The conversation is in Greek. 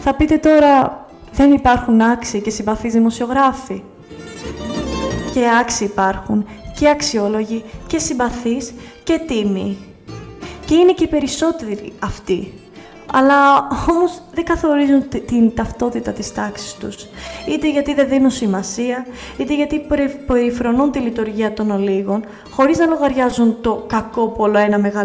θα πείτε τώρα, δεν υπάρχουν άξιοι και συμπαθείς δημοσιογράφοι? Και άξιοι υπάρχουν, και αξιόλογοι, και συμπαθείς, και τίμοι. Και είναι και οι περισσότεροι αυτοί. Αλλά όμως δεν καθορίζουν την ταυτότητα της τάξης τους. Είτε γιατί δεν δίνουν σημασία, είτε γιατί περιφρονούν τη λειτουργία των ολίγων, χωρίς να λογαριάζουν το κακό που όλο ένα